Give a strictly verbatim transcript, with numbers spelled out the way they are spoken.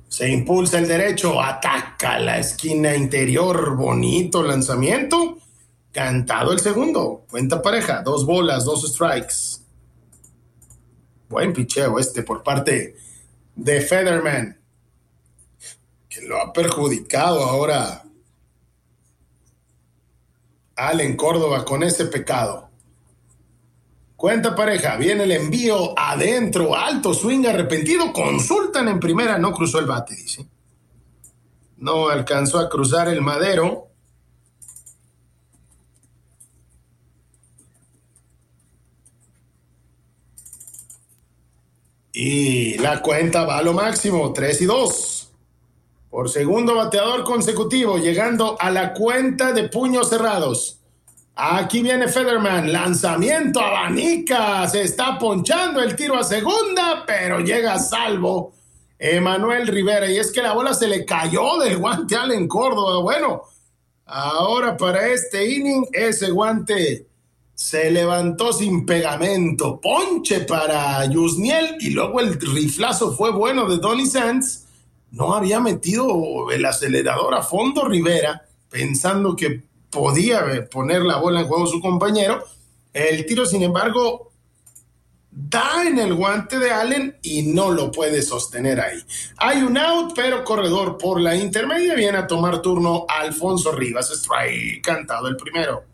Se impulsa el derecho, ataca la esquina interior, bonito lanzamiento. Cantado el segundo, cuenta pareja, dos bolas, dos strikes. Buen picheo este por parte de Federman, que lo ha perjudicado ahora Allen Córdoba con ese pecado. Cuenta pareja, viene el envío adentro, alto swing arrepentido, consultan en primera, no cruzó el bate, dice. No alcanzó a cruzar el madero. Y la cuenta va a lo máximo, tres y dos. Por segundo bateador consecutivo, llegando a la cuenta de puños cerrados. Aquí viene Federman, lanzamiento, abanica, se está ponchando el tiro a segunda, pero llega a salvo Emanuel Rivera. Y es que la bola se le cayó del guante a Allen Córdoba. Bueno, ahora para este inning, ese guante se levantó sin pegamento. Ponche para Yusniel y luego el riflazo fue bueno de Donny Sands. No había metido el acelerador a fondo Rivera, pensando que podía poner la bola en juego su compañero. El tiro, sin embargo, da en el guante de Allen y no lo puede sostener ahí. Hay un out, pero corredor por la intermedia. Viene a tomar turno Alfonso Rivas. Strike, cantado el primero.